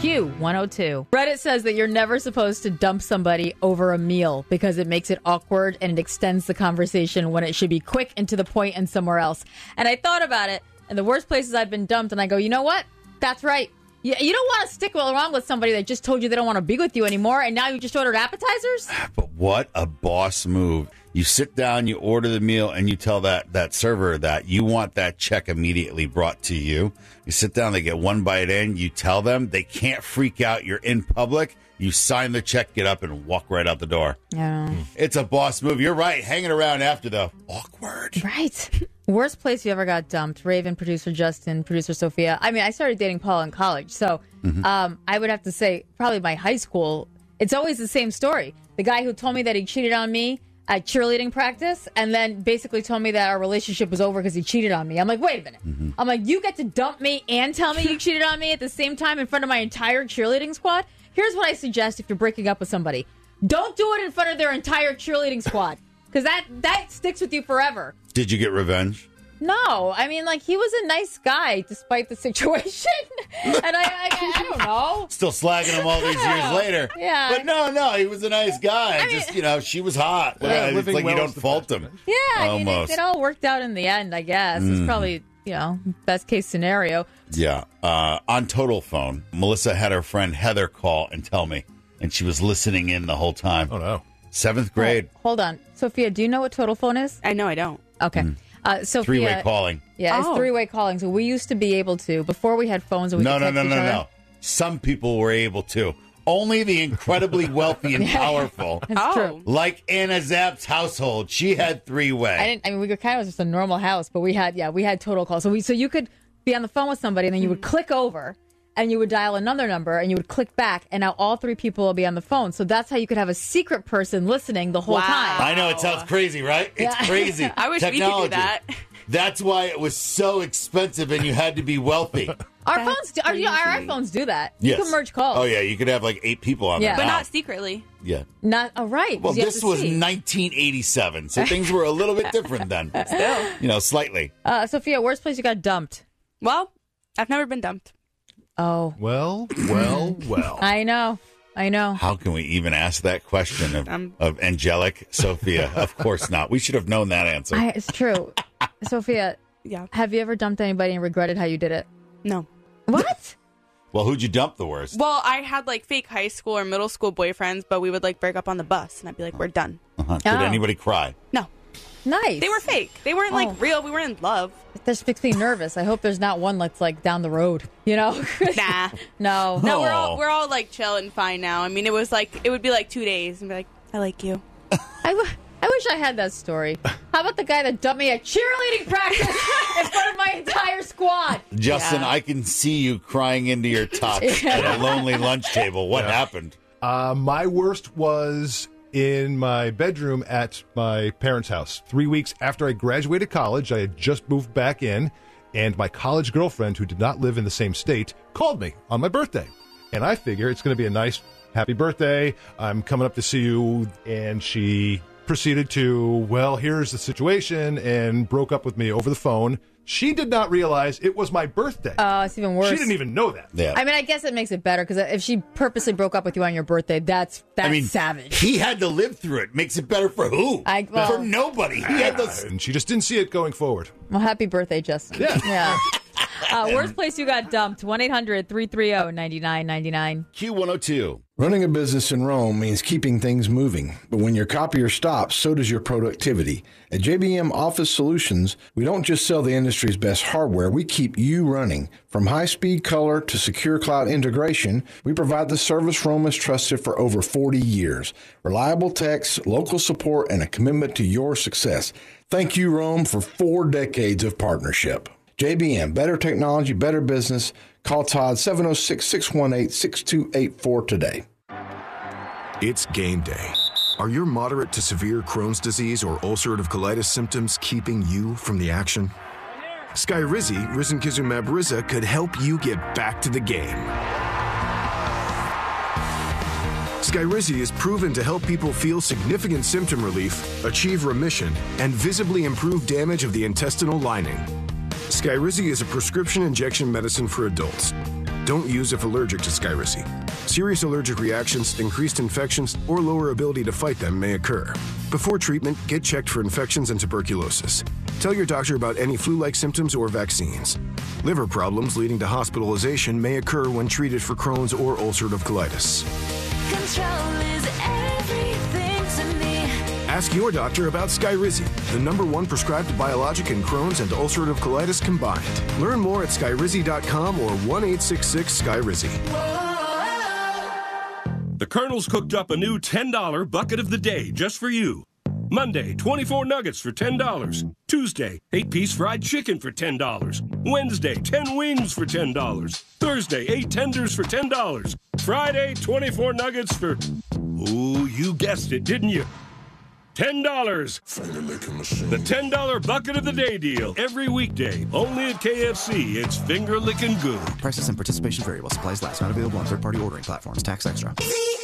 Q102. Reddit says that you're never supposed to dump somebody over a meal because it makes it awkward and it extends the conversation when it should be quick and to the point and somewhere else. And I thought about it, and the worst places I've been dumped, and I go, you know what? That's right. You don't want to stick around with somebody that just told you they don't want to be with you anymore, and now you just ordered appetizers? But what a boss move. You sit down, you order the meal, and you tell that server that you want that check immediately brought to you. You sit down, they get one bite in, you tell them, they can't freak out, you're in public, you sign the check, get up, and walk right out the door. Yeah. It's a boss move. You're right. Hanging around after, though. Awkward. Right. Worst place you ever got dumped? Raven, producer Justin, producer Sophia. I mean, I started dating Paul in college, so I would have to say probably my high school. It's always the same story. The guy who told me that he cheated on me at cheerleading practice and then basically told me that our relationship was over because he cheated on me. I'm like, wait a minute. I'm like, you get to dump me and tell me you cheated on me at the same time in front of my entire cheerleading squad? Here's what I suggest if you're breaking up with somebody. Don't do it in front of their entire cheerleading squad because that sticks with you forever. Did you get revenge? No. I mean, like, he was a nice guy despite the situation. And I don't know. Still slagging him all these years later. Yeah. But no, he was a nice guy. I mean, just, she was hot. Yeah, It's like you don't fault him. Yeah. I mean, Almost. it all worked out in the end, I guess. It's probably, best case scenario. Yeah. On Total Phone, Melissa had her friend Heather call and tell me, and she was listening in the whole time. Oh, no. 7th grade. Hold on. Sophia, do you know what Total Phone is? I know I don't. Okay. Sophia, Three-way calling. Yeah, it's three-way calling. So we used to be able to, before we had phones and we could text each other. No. Some people were able to. Only the incredibly wealthy and powerful. That's true. Like Anna Zapp's household. She had three-way. We were kind of just a normal house, but we had total calls. So you could be on the phone with somebody and then you would click over and you would dial another number and you would click back and now all three people will be on the phone. So that's how you could have a secret person listening the whole time. I know, it sounds crazy, right? It's crazy. I wish Technology. we could do that. That's why it was so expensive and you had to be wealthy. Our iPhones do that. You Yes. can merge calls. Oh, yeah, you could have like 8 people on there. Yeah. But now. not secretly. Yeah. Not right. Well, you have this to was see. 1987, so things were a little bit different then. Still. Slightly. Sophia, worst place you got dumped? Well, I've never been dumped. Oh. Well. I know. How can we even ask that question of angelic Sophia? Of course not. We should have known that answer. It's true. Sophia, Yeah. have you ever dumped anybody and regretted how you did it? No. What? Well, who'd you dump the worst? Well, I had like fake high school or middle school boyfriends, but we would like break up on the bus and I'd be like, we're done. Did anybody cry? No. Nice. They were fake. They weren't like real. We weren't in love. This makes me nervous. I hope there's not one that's like down the road, Nah. No. No, we're all like chill and fine now. I mean, it would be like 2 days and be like, I like you. I wish I had that story. How about the guy that dumped me at cheerleading practice in front of my entire squad? Justin, I can see you crying into your tots at a lonely lunch table. What happened? My worst was in my bedroom at my parents' house. 3 weeks after I graduated college, I had just moved back in, and my college girlfriend, who did not live in the same state, called me on my birthday. And I figure it's going to be a nice, happy birthday. I'm coming up to see you. And she proceeded to, well, here's the situation, and broke up with me over the phone. She did not realize it was my birthday. Oh, it's even worse. She didn't even know that. Yeah. I mean, I guess it makes it better because if she purposely broke up with you on your birthday, that's savage. He had to live through it. Makes it better for who? For nobody. He had to... And she just didn't see it going forward. Well, happy birthday, Justin. Yeah. Worst place you got dumped, 1-800-330-9999. Q102. Running a business in Rome means keeping things moving, but when your copier stops, so does your productivity. At JBM Office Solutions, we don't just sell the industry's best hardware, we keep you running. From high-speed color to secure cloud integration, we provide the service Rome has trusted for over 40 years. Reliable techs, local support, and a commitment to your success. Thank you, Rome, for 4 decades of partnership. JBM, better technology, better business. Call Todd 706-618-6284 today. It's game day. Are your moderate to severe Crohn's disease or ulcerative colitis symptoms keeping you from the action? Skyrizi, risankizumab Riza, could help you get back to the game. Skyrizi is proven to help people feel significant symptom relief, achieve remission, and visibly improve damage of the intestinal lining. Skyrizi is a prescription injection medicine for adults. Don't use if allergic to Skyrizi. Serious allergic reactions, increased infections, or lower ability to fight them may occur. Before treatment, get checked for infections and tuberculosis. Tell your doctor about any flu-like symptoms or vaccines. Liver problems leading to hospitalization may occur when treated for Crohn's or ulcerative colitis. Control is everything to me. Ask your doctor about Skyrizi, the #1 prescribed biologic in Crohn's and ulcerative colitis combined. Learn more at skyrizi.com or 1-866-SKYRIZI. The Colonel's cooked up a new $10 bucket of the day just for you. Monday, 24 nuggets for $10. Tuesday, 8-piece fried chicken for $10. Wednesday, 10 wings for $10. Thursday, 8 tenders for $10. Friday, 24 nuggets for... Ooh, you guessed it, didn't you? $10. The $10 bucket of the day deal. Every weekday, only at KFC. It's finger licking good. Prices and participation variable. Supplies last. Not available on third-party ordering platforms. Tax extra.